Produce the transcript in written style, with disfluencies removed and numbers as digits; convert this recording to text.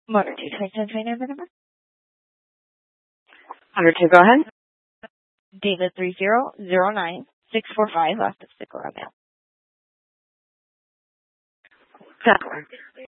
Motor 229 number. 102, go ahead. David 3009645 last of Sycamore Mail. That works.